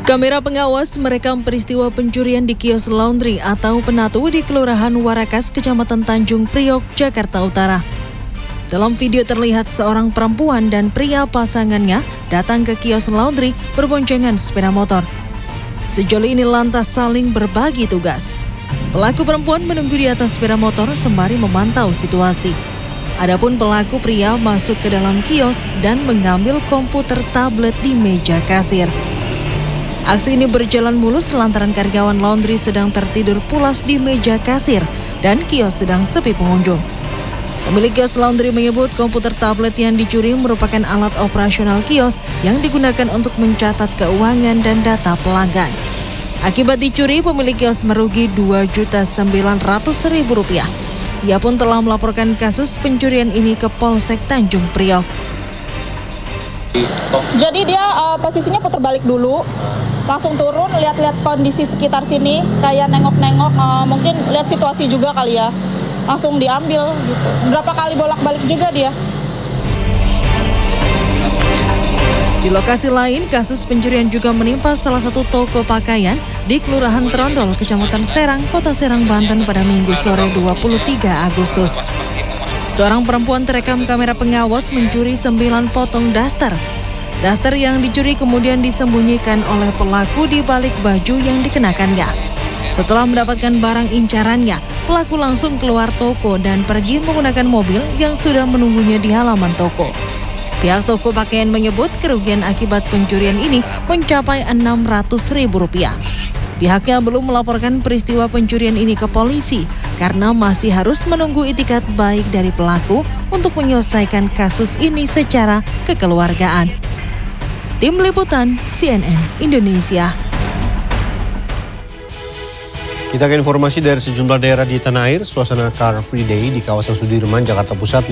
Kamera pengawas merekam peristiwa pencurian di kios laundry atau Penatu di Kelurahan Warakas, Kecamatan Tanjung Priok, Jakarta Utara. Dalam video terlihat seorang perempuan dan pria pasangannya datang ke kios laundry berboncengan sepeda motor. Sejauh ini lantas saling berbagi tugas. Pelaku perempuan menunggu di atas sepeda motor sembari memantau situasi. Adapun pelaku pria masuk ke dalam kios dan mengambil komputer tablet di meja kasir. Aksi ini berjalan mulus lantaran karyawan laundry sedang tertidur pulas di meja kasir dan kios sedang sepi pengunjung. Pemilik kios laundry menyebut komputer tablet yang dicuri merupakan alat operasional kios yang digunakan untuk mencatat keuangan dan data pelanggan. Akibat dicuri, pemilik kios merugi Rp2.900.000. Ia pun telah melaporkan kasus pencurian ini ke Polsek Tanjung Priok. Jadi dia posisinya putar balik dulu, langsung turun, lihat-lihat kondisi sekitar sini, kayak nengok-nengok, mungkin lihat situasi juga kali ya, langsung diambil gitu. Berapa kali bolak-balik juga dia. Di lokasi lain, kasus pencurian juga menimpa salah satu toko pakaian di Kelurahan Trondol, Kecamatan Serang, Kota Serang, Banten pada Minggu sore 23 Agustus. Seorang perempuan terekam kamera pengawas mencuri 9 potong daster. Daster yang dicuri kemudian disembunyikan oleh pelaku di balik baju yang dikenakannya. Setelah mendapatkan barang incarannya, pelaku langsung keluar toko dan pergi menggunakan mobil yang sudah menunggunya di halaman toko. Pihak toko pakaian menyebut kerugian akibat pencurian ini mencapai Rp600.000. Pihaknya belum melaporkan peristiwa pencurian ini ke polisi karena masih harus menunggu itikat baik dari pelaku untuk menyelesaikan kasus ini secara kekeluargaan. Tim Liputan CNN Indonesia. Kita ke informasi dari sejumlah daerah di tanah air. Suasana Car Free Day di kawasan Sudirman, Jakarta Pusat